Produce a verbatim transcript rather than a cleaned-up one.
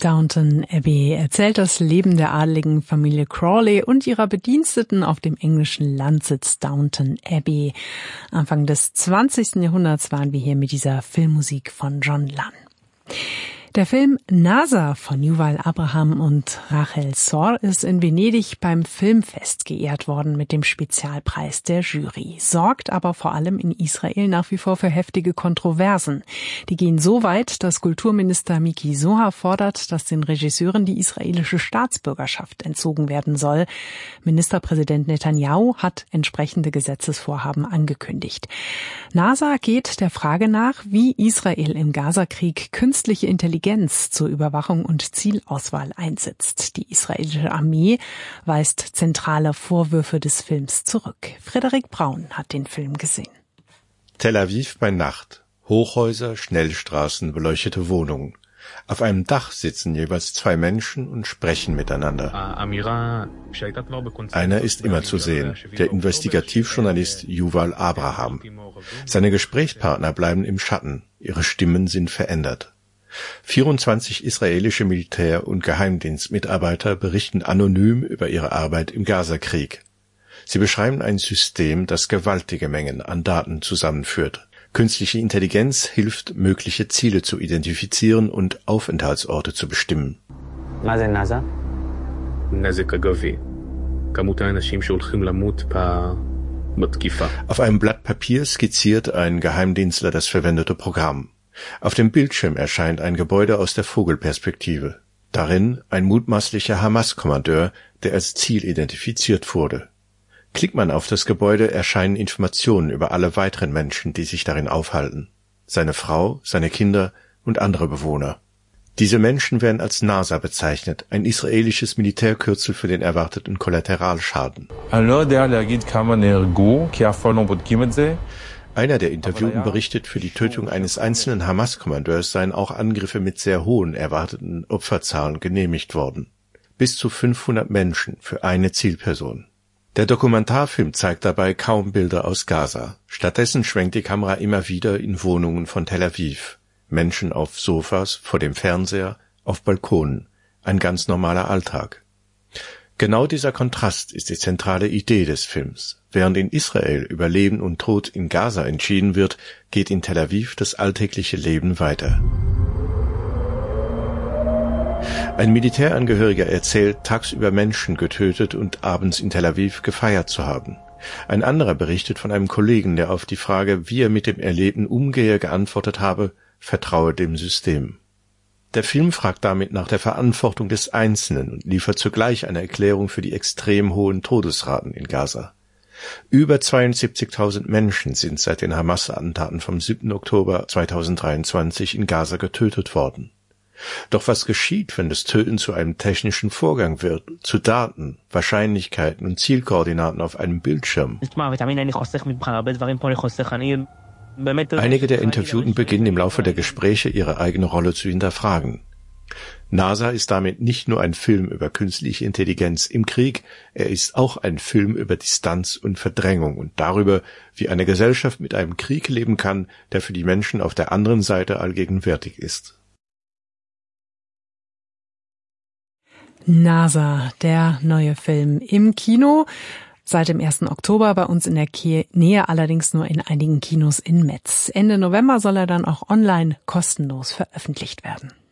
Downton Abbey erzählt das Leben der adeligen Familie Crawley und ihrer Bediensteten auf dem englischen Landsitz Downton Abbey. Anfang des zwanzigsten Jahrhunderts waren wir hier mit dieser Filmmusik von John Lunn. Der Film Nasa von Yuval Abraham und Rachel Sor ist in Venedig beim Filmfest geehrt worden mit dem Spezialpreis der Jury, sorgt aber vor allem in Israel nach wie vor für heftige Kontroversen. Die gehen so weit, dass Kulturminister Miki Zohar fordert, dass den Regisseuren die israelische Staatsbürgerschaft entzogen werden soll. Ministerpräsident Netanyahu hat entsprechende Gesetzesvorhaben angekündigt. Nasa geht der Frage nach, wie Israel im Gazakrieg künstliche Intelligenz zur Überwachung und Zielauswahl einsetzt. Die israelische Armee weist zentrale Vorwürfe des Films zurück. Frederik Braun hat den Film gesehen. Tel Aviv bei Nacht. Hochhäuser, Schnellstraßen, beleuchtete Wohnungen. Auf einem Dach sitzen jeweils zwei Menschen und sprechen miteinander. Einer ist immer zu sehen, der Investigativjournalist Yuval Abraham. Seine Gesprächspartner bleiben im Schatten, ihre Stimmen sind verändert. vierundzwanzig israelische Militär- und Geheimdienstmitarbeiter berichten anonym über ihre Arbeit im Gazakrieg. Sie beschreiben ein System, das gewaltige Mengen an Daten zusammenführt. Künstliche Intelligenz hilft, mögliche Ziele zu identifizieren und Aufenthaltsorte zu bestimmen. Auf einem Blatt Papier skizziert ein Geheimdienstler das verwendete Programm. Auf dem Bildschirm erscheint ein Gebäude aus der Vogelperspektive. Darin ein mutmaßlicher Hamas-Kommandeur, der als Ziel identifiziert wurde. Klickt man auf das Gebäude, erscheinen Informationen über alle weiteren Menschen, die sich darin aufhalten. Seine Frau, seine Kinder und andere Bewohner. Diese Menschen werden als NASA bezeichnet, ein israelisches Militärkürzel für den erwarteten Kollateralschaden. Einer der Interviewten berichtet, für die Tötung eines einzelnen Hamas-Kommandeurs seien auch Angriffe mit sehr hohen erwarteten Opferzahlen genehmigt worden. Bis zu fünfhundert Menschen für eine Zielperson. Der Dokumentarfilm zeigt dabei kaum Bilder aus Gaza. Stattdessen schwenkt die Kamera immer wieder in Wohnungen von Tel Aviv. Menschen auf Sofas, vor dem Fernseher, auf Balkonen. Ein ganz normaler Alltag. Genau dieser Kontrast ist die zentrale Idee des Films. Während in Israel über Leben und Tod in Gaza entschieden wird, geht in Tel Aviv das alltägliche Leben weiter. Ein Militärangehöriger erzählt, tagsüber Menschen getötet und abends in Tel Aviv gefeiert zu haben. Ein anderer berichtet von einem Kollegen, der auf die Frage, wie er mit dem Erlebten umgehe, geantwortet habe, vertraue dem System. Der Film fragt damit nach der Verantwortung des Einzelnen und liefert zugleich eine Erklärung für die extrem hohen Todesraten in Gaza. Über zweiundsiebzigtausend Menschen sind seit den Hamas-Attentaten vom siebten Oktober zweitausenddreiundzwanzig in Gaza getötet worden. Doch was geschieht, wenn das Töten zu einem technischen Vorgang wird, zu Daten, Wahrscheinlichkeiten und Zielkoordinaten auf einem Bildschirm? Einige der Interviewten beginnen im Laufe der Gespräche ihre eigene Rolle zu hinterfragen. NASA ist damit nicht nur ein Film über künstliche Intelligenz im Krieg, er ist auch ein Film über Distanz und Verdrängung und darüber, wie eine Gesellschaft mit einem Krieg leben kann, der für die Menschen auf der anderen Seite allgegenwärtig ist. NASA, der neue Film im Kino. Seit dem ersten Oktober bei uns in der Nähe, allerdings nur in einigen Kinos in Metz. Ende November soll er dann auch online kostenlos veröffentlicht werden.